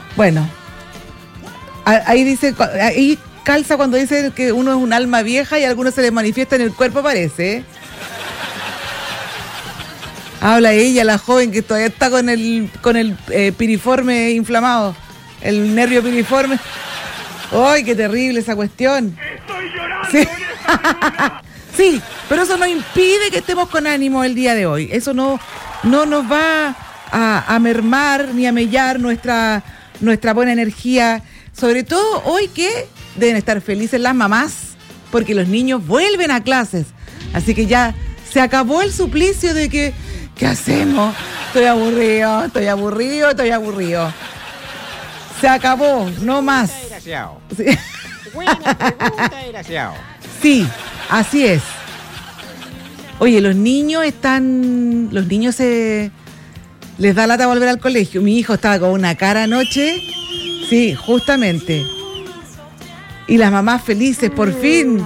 Bueno, ahí dice, ahí calza cuando dice que uno es un alma vieja y a algunos se les manifiesta en el cuerpo, parece. Habla ella, la joven que todavía está con el piriforme inflamado, el nervio piriforme. ¡Ay, qué terrible esa cuestión! ¡Estoy llorando! Sí. Sí, pero eso no impide que estemos con ánimo el día de hoy. Eso no nos va a mermar ni a mellar nuestra buena energía. Sobre todo hoy que deben estar felices las mamás porque los niños vuelven a clases. Así que ya se acabó el suplicio de que, ¿qué hacemos? Estoy aburrido. Se acabó, no más. Sí. Buena pregunta, desgraciado. Sí, así es. Oye, los niños les da lata volver al colegio. Mi hijo estaba con una cara anoche. Sí, justamente. Y las mamás felices, por fin.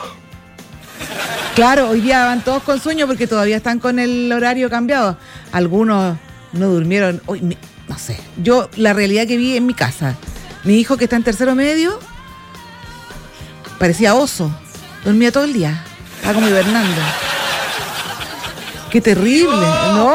Claro, hoy día van todos con sueño porque todavía están con el horario cambiado. Algunos no durmieron. Hoy, no sé. Yo, la realidad que vi en mi casa, mi hijo que está en tercero medio, parecía oso. Dormía todo el día. Estaba como hibernando. ¡Qué terrible! ¿No?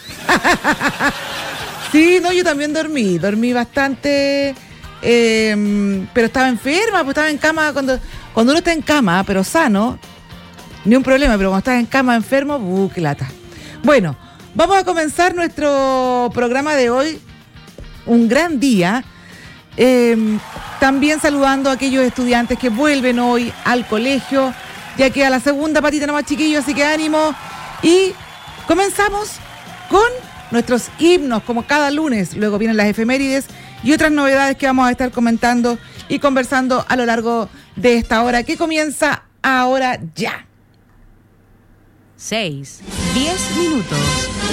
Sí, no, yo también dormí. Dormí bastante, pero estaba enferma, pues estaba en cama. Cuando uno está en cama, pero sano, ni un problema. Pero cuando estás en cama enfermo, qué lata. Bueno, vamos a comenzar nuestro programa de hoy. Un gran día. También saludando a aquellos estudiantes que vuelven hoy al colegio. Ya queda la segunda patita nomás, chiquillos, así que ánimo. Y comenzamos con nuestros himnos, como cada lunes. Luego vienen las efemérides y otras novedades que vamos a estar comentando y conversando a lo largo de esta hora, que comienza ahora ya. 6, 10 minutos.